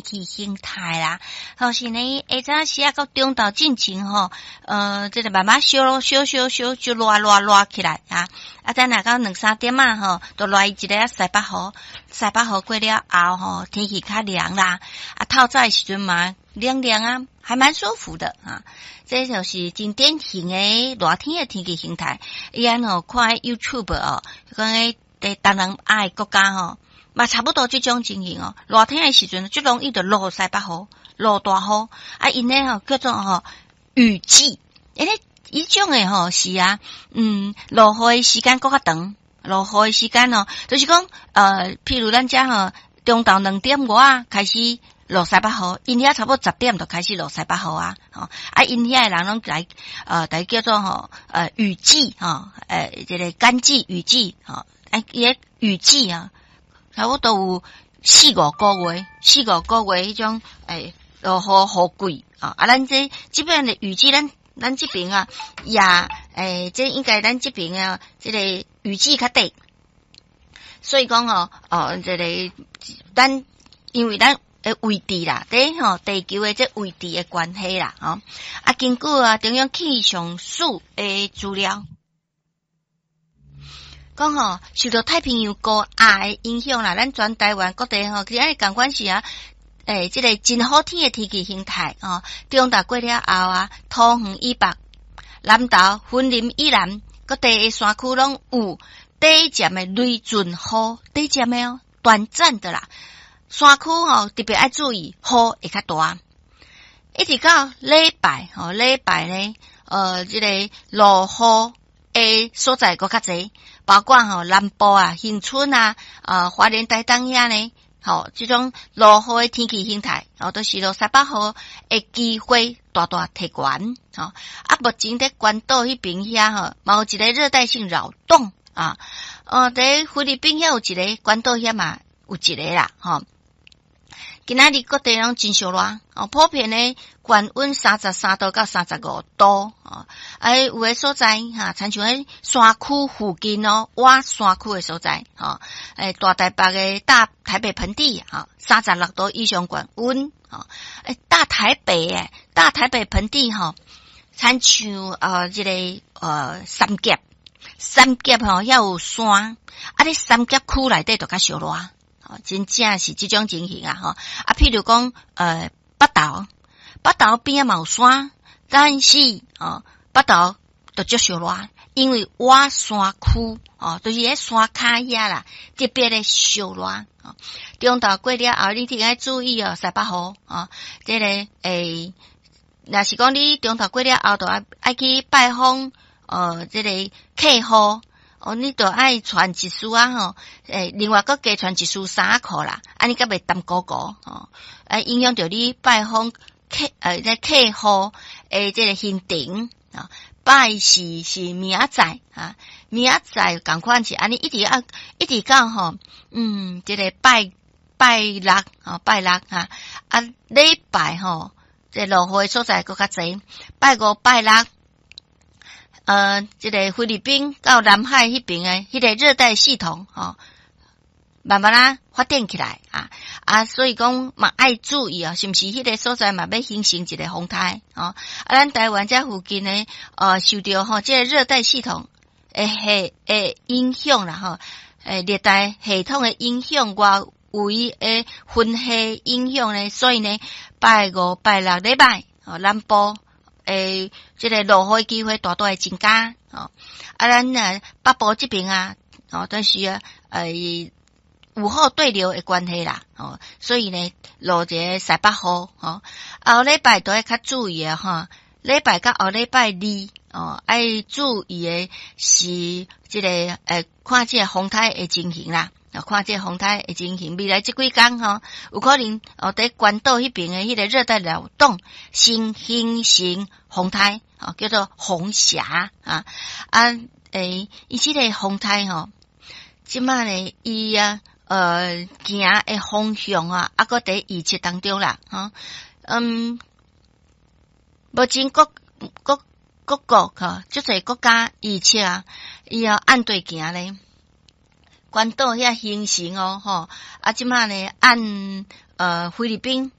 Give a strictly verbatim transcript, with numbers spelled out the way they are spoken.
气形态啦，或是呢下早时啊到中昼进前吼，呃，这个慢慢烧咯，烧烧烧就热热热起来啊，啊，等下到两三点啊吼，就来一个西北风，西北风过了后吼，天气较凉啦，啊，透早时阵嘛凉凉啊，还蛮舒服的啊。这就是真典型诶热天诶天气形态。伊安吼看 YouTube 哦，讲诶在东南亚国家吼，嘛差不多即种情形哦。热天诶时阵，最容易就落西北雨，落大雨，啊，因咧吼叫做吼雨季。诶咧，伊种诶吼是啊，嗯，落雨诶时间搁较长，落雨诶时间哦，就是讲呃，譬如咱遮吼中昼两点外啊开始。落西北雨，因遐差不多十点就开始落西北雨啊，吼啊，因遐诶人拢来呃，来叫做吼呃雨季吼，呃，这个干季雨季吼，啊，伊个雨季啊，差不多有四五个月，四五个月迄种诶落雨雨季啊，啊，咱这这边的雨季，咱咱这边啊，也诶，这应该咱这边啊，这个雨季较短，所以讲吼，哦，这个咱因为咱。诶，位置啦，第吼地球诶，这位置诶关系啦，吼啊，根据啊中央气象署诶资料，讲吼受到太平洋高压诶影响啦，咱全台湾各地吼，其实共款是啊，诶，这个真好天诶天气形态哦，中昼过了后啊，土远以北，南投、云林以南各地诶山区拢有短暂诶雷阵雨，短暂诶哦，短暂的啦。山区吼特别爱注意，雨会较大。一直到礼拜吼，礼拜咧，呃，这个落雨诶所在搁较侪，包括吼南部啊、恒春啊、呃花莲台东遐呢，吼这种落雨诶天气形态，吼都是落西北雨诶机会大大提悬，吼啊，目前在关岛迄边遐吼，嘛有一个热带性扰动啊，呃，在菲律宾遐有一个，关岛遐嘛有一个啦，吼。今仔日各地拢真烧热，哦，普遍咧高温三十三度到三十五度，哦，啊，有诶所在哈，亲像喺山区附近哦，挖山区诶所在，吼，诶，大台北诶大台北盆地，哈，三十六度以上高温，吼，诶，大台北诶，大台北盆地，吼，亲像呃，这个呃三甲，三甲吼，遐有山，啊，咧三甲区内底就较烧热。真正是这种情形啊！吼啊，譬如讲，呃，北投，北投边嘛有山，但是哦，北投就足烧热，因为我山区哦，就是喺山骹遐啦，特别的烧热哦。中昼过了后，你一定要注意哦，西北雨哦，这个诶，若是讲你中昼过了后，就爱爱去拜访呃，这个客户。哦，你著爱穿一束啊吼，诶，另外搁加穿一束衫裤啦，安尼甲袂澹糊糊吼，啊，影响着你拜访客呃，这客户诶，这个行程啊，拜是是明仔啊，明仔共款是安尼，一直啊，一直到吼，嗯，这个拜拜六啊，拜六哈，啊，礼拜吼，这落雨所在搁较侪，拜五拜六。呃，这个菲律宾到南海迄边诶，迄个热带系统哦，慢慢啦发展起来啊啊，所以讲嘛爱注意啊，是毋是迄个所在嘛要形成一个风台哦？啊，咱台湾这附近呢，呃，受到吼这个热带系统诶系诶影响啦吼，诶热带系统诶影响，外围诶分系影响呢，所以呢，拜五拜六礼拜哦，南部。诶，这个落雨机会大大会增加哦。啊，咱啊北部这边啊，哦，但是啊，诶，雨后对流的关系啦，哦，所以呢，落一个西北雨哦。后礼拜都要较注意啊，哈，礼拜到后礼拜二哦，爱注意的是这个诶，看这个风台的情形啦。啊，看这风台的情形，未来这几天吼，有可能哦，在关岛迄边的迄个热带扰动，新形成风台，哦，叫做红霞啊啊诶，伊这个风台吼，即摆呢，伊啊呃行的方向啊，啊个伫预测当中啦，哈，嗯，目前各各各国哈，即个国家预测啊，伊要按对行咧。关岛遐形成哦，吼啊，即马呢按呃菲律宾